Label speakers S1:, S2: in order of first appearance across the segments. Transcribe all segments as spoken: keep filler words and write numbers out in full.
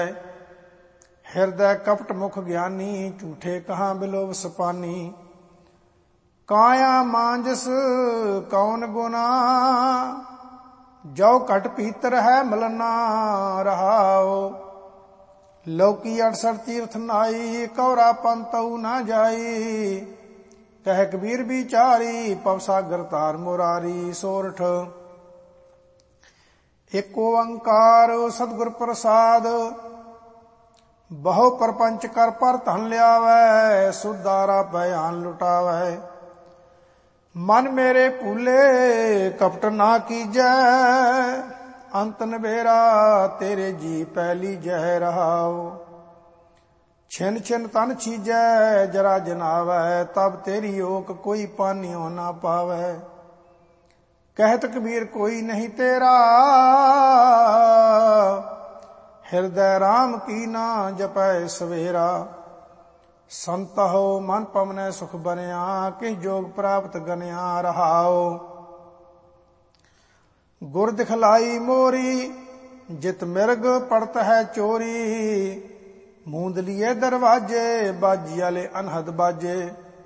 S1: ਹਿਰਦੈ ਕਪਟ ਮੁਖ ਗਿਆਨੀ, ਝੂਠੇ ਕਹਾਂ ਬਿਲੋਵ ਸਪਾਨੀ। ਕਾਇਆ ਮਾਂਜਸ ਕੌਣ ਗੁਨਾ, ਜੋ ਘਟ ਭੀਤਰ ਹੈ ਮਲਨਾ ਰਹਾਓ। ਲੋਕੀ ਅਠਸਠ ਤੀਰਥ ਨਾਈ, ਕੌਰਾ ਪੰਤਉ ਨਾ ਜਾਈ। ਕਹਿ ਕਬੀਰ ਵਿਚਾਰੀ, ਪਵ ਸਾਗਰ ਤਾਰ ਮੁਰਾਰੀ। ਸੋਰਠ ਏਕ ਓੰਕਾਰ ਸਤਿਗੁਰ ਪ੍ਰਸਾਦ, ਬਹੁ ਪਰਪੰਚ ਕਰ ਪਰ ਧਨ ਲਿਆਵੈ। ਸੁਦਾਰਾ ਭਿਆਨ ਲੁਟਾਵੈ, ਮਨ ਮੇਰੇ ਭੂਲੇ ਕਪਟ ਨਾ ਕੀਜੈ। ਅੰਤ ਨਬੇਰਾ ਤੇਰੇ ਜੀ ਪਹਿਲੀ ਜੈ ਰਹਾਉ। ਛਿਨ ਛਿਨ ਤਨ ਛੀਜੈ ਜਰਾ ਜਨਾਵੈ, ਤਬ ਤੇਰੀ ਓਕ ਕੋਈ ਪਾਨਿਓ ਨਾ ਪਾਵੈ। ਕਹਿਤ ਕਬੀਰ ਕੋਈ ਨਹੀਂ ਤੇਰਾ, ਹਿਰਦੈ ਰਾਮ ਕੀ ਨਾ ਜਪੈ ਸਵੇਰਾ। ਸੰਤਹੁ ਮਨ ਪਵਨੈ ਸੁਖ ਬਨਿਆ, ਕਿਸ ਜੋਗ ਪ੍ਰਾਪਤ ਗਨਿਆ ਰਹਾਉ। ਗੁਰ ਦਿਖਲਾਈ ਮੋਰੀ, ਜਿਤ ਮਿਰਗ ਪੜਤ ਹੈ ਚੋਰੀ। ਮੂੰਦਲੀਏ ਦਰਵਾਜੇ, ਬਾਜੀ ਵਾਲੇ ਅਨਹਦ ਬਾਜੇ।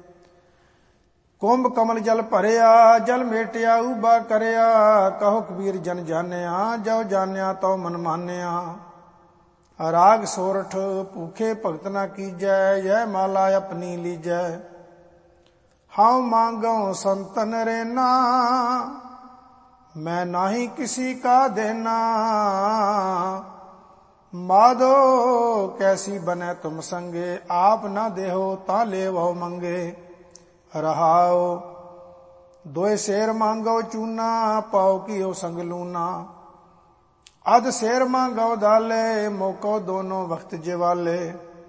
S1: ਕੁੰਭ ਕਮਲ ਜਲ ਭਰਿਆ, ਜਲ ਮੇਟਿਆ ਉਬਾ ਕਰਿਆ। ਕਹੋ ਕਬੀਰ ਜਨ ਜਾਣਿਆ, ਜੋ ਜਾਣਿਆ ਤਉ ਮਨ ਮਾਨਿਆ। ਰਾਗ ਸੋਰਠ ਭੂਖੇ ਭਗਤ ਨਾ ਕੀਜੈ, ਯਹ ਮਾਲਾ ਆਪਣੀ ਲੀਜੈ। ਹਾਉ ਮੰਗਉ ਸੰਤਨ ਰੇਨਾ, ਮੈਂ ਨਾਹੀ ਕਿਸੀ ਕਾ ਦੇਨਾ। ਮਾਧੋ ਕੈਸੀ ਬਨੈ ਤੁਮ ਸੰਗੇ, ਆਪ ਨਾ ਦੇਹੋ ਤਾਂ ਲੇਵੋ ਮੰਗੇ ਰਹਾਉ। ਦੋਏ ਸ਼ੇਰ ਮੰਗੋ ਚੂਨਾ, ਪਾਉ ਕੀਓ ਸੰਗ ਲੂਨਾ। ਅਧ ਸ਼ੇਰ ਮੰਗੋ ਦਾਲੇ, ਮੋਕੋ ਦੋਨੋਂ ਵਕਤ ਜਿਵਾਲੇ।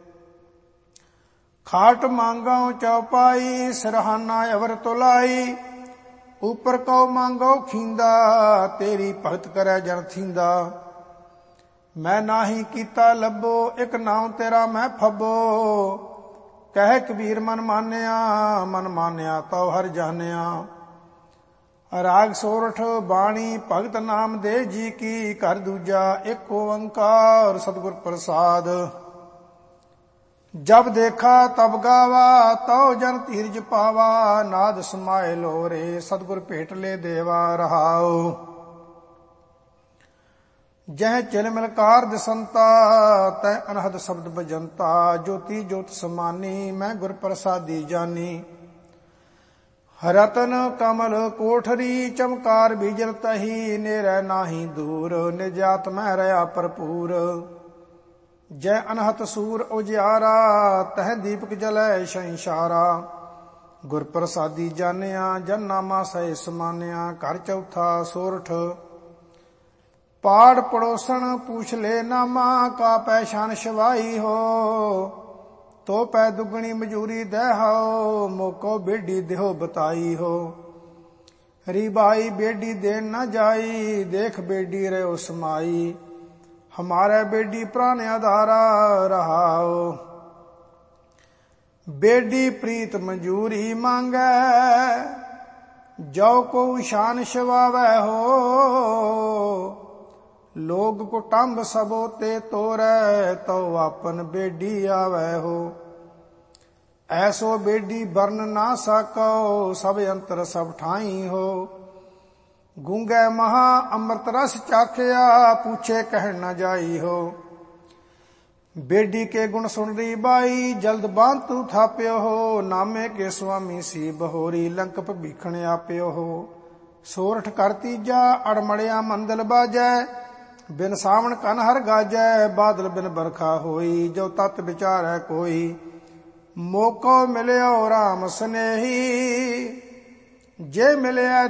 S1: ਖਾਟ ਮੰਗੋ ਚੌਪਾਈ, ਸਿਰਹਾਨਾ ਅਵਰ ਤੁਲਾਈ। ਉਪਰ ਕਉ ਮੰਗੋ ਖੀਂਦਾ, ਤੇਰੀ ਭਗਤ ਕਰੈ ਜਨ ਥੀਂਦਾ। ਮੈਂ ਨਾਹੀ ਕੀਤਾ ਲੱਭੋ, ਇਕ ਨਾਉ ਤੇਰਾ ਮੈਂ ਫੱਬੋ। ਕਹਿ ਕਬੀਰ ਮਨ ਮਾਨਿਆ, ਮਨ ਮਾਨਿਆ ਤਉ ਹਰ ਜਾਣਿਆ। ਰਾਗ ਸੋਰਠ ਬਾਣੀ ਭਗਤ ਨਾਮ ਦੇ ਜੀ ਕੀ, ਘਰ ਦੂਜਾ ਏਕ ਓੰਕਾਰ ਸਤਿਗੁਰ ਪ੍ਰਸਾਦ। ਜਬ ਦੇਖਾ ਤਬ ਗਾਵਾ, ਤਉ ਜਨ ਧੀਰਜ ਪਾਵਾ। ਨਾਦ ਸਮਾਏ ਲੋਰੇ, ਸਤਿਗੁਰ ਭੇਟ ਲੈ ਦੇਵਾ ਰਹਾਉ। ਜਹ ਚਿਲ ਮਿਲਕਾਰ ਦਿਸੰਤਾ, ਤੈ ਅਨਹਦ ਸ਼ਬਦ ਬਜੰਤਾ। ਜੋਤੀ ਜੋਤ ਸਮਾਨੀ, ਮੈਂ ਗੁਰ ਪ੍ਰਸਾਦੀ ਜਾਨੀ। ਰਤਨ ਕਮਲ ਕੋਠਰੀ, ਚਮਕਾਰ ਬੀਜਲ ਤਹੀ। ਨੇਰੈ ਨਾਹੀ ਦੂਰ, ਨਿਜਾਤ ਮੈਂ ਰਹਾ ਭਰਪੂਰ। ਜੈ ਅਨਹਤ ਸੂਰ ਉਜਿਆਰਾ, ਤਹ ਦੀਪਕ ਜਲੈ ਸੰਸਾਰਾ। ਗੁਰ ਪ੍ਰਸਾਦੀ ਜਾਣਿਆ, ਜਨ ਨਾਮਾ ਸਹਿ ਸਮਾਨਿਆ। ਘਰ ਚੌਥਾ ਸੋਰਠ ਪਾੜ ਪੜੋਸਣ ਪੂਛ ਲੈ ਨਾਮਾ। ਕਾ ਪੈਸ਼ਾਨ ਸ਼ਵਾਈ ਹੋ, ਤੋ ਪੈ ਦੁਗਣੀ ਮਜੂਰੀ ਦਹਿਓ। ਮੋਕੋ ਬੇਡੀ ਦਿਓ ਬਤਾਈ ਹੋ, ਰੀਬਾਈ ਬੇਡੀ ਦੇਣ ਨਾ ਜਾਈ। ਦੇਖ ਬੇਡੀ ਰਹਿਓ ਸਮਾਈ, ਹਮਾਰੇ ਬੇਡੀ ਪ੍ਰਾਨ ਆਧਾਰਾ ਰਹਾਓ। ਬੇਡੀ ਪ੍ਰੀਤ ਮਜੂਰੀ ਮੰਗੈ, ਜੋ ਕੋ ਸ਼ਾਨ ਸ਼ਵਾਵੈ ਹੋ। ਲੋਗ ਕੁਟੰਬ ਸਭੋ ਤੇ ਤੋਰੈ, ਤਉ ਆਪਨ ਬੇਡੀ ਆਵੈ ਹੋ। ਐਸੋ ਬੇਡੀ ਬਰਨ ਨਾ ਸਕੋ, ਸਭ ਅੰਤਰ ਸਭ ਠਾਈ ਹੋ। ਗੂੰਗੇ ਮਹਾ ਅੰਮ੍ਰਿਤ ਰਸ ਚਾਖਿਆ, ਪੂਛੇ ਕਹਿਣ ਨਾ ਜਾਈ ਹੋ। ਬੇਡੀ ਕੇ ਗੁਣ ਸੁਣ ਰੀ ਬਾਈ, ਜਲਦ ਬਾਂਤੂ ਥਾਪਿਓ ਹੋ। ਨਾਮੇ ਕੇ ਸੁਆਮੀ ਸੀ ਬਹੋਰੀ, ਲੰਕ ਭੀਖਣ ਆਪਿਓ ਹੋ। ਸੋਰਠ ਕਰ ਤੀਜਾ ਅੜਮੜਿਆ ਮੰਦਲ ਬਾਜੈ। ਬਿਨ ਸਾਵਣ ਕਨ ਹਰ ਗਾਜੈ, ਬਾਦਲ ਬਿਨ ਬਰਖਾ ਹੋਈ। ਜੋ ਤਤ ਵਿਚਾਰੈ ਕੋਈ, ਮੋਕੋ ਮਿਲਿਓ ਰਾਮ ਸਨੇਹੀ। ਜੇ ਮਿਲਿਆ